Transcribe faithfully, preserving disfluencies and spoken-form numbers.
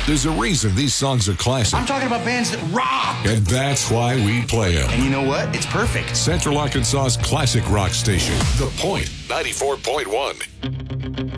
There's a reason these songs are classic. I'm talking about bands that rock. And that's why we play them. And you know what? It's perfect. Central Arkansas's classic rock station, The Point, ninety-four point one.